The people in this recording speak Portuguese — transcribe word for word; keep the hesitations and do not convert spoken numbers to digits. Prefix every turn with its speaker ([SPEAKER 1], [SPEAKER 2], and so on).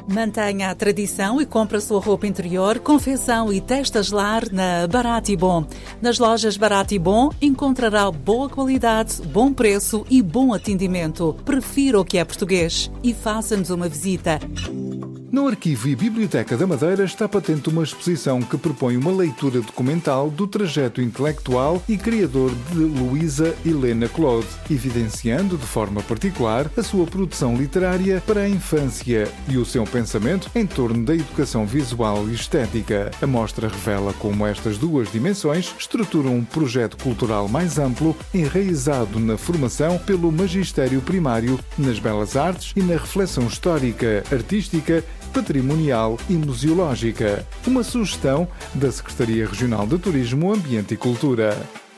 [SPEAKER 1] Mantenha a tradição e compre a sua roupa interior, confecção e testas lar na Barato e Bom. Nas lojas Barato e Bom encontrará boa qualidade, bom preço e bom atendimento. Prefira o que é português e faça-nos uma visita.
[SPEAKER 2] No Arquivo e Biblioteca da Madeira está patente uma exposição que propõe uma leitura documental do trajeto intelectual e criador de Luísa Helena Claude, evidenciando de forma particular a sua produção literária para a infância e o seu pensamento em torno da educação visual e estética. A mostra revela como estas duas dimensões estruturam um projeto cultural mais amplo, enraizado na formação pelo magistério primário, nas belas artes e na reflexão histórica, artística, patrimonial e museológica. Uma sugestão da Secretaria Regional de Turismo, Ambiente e Cultura.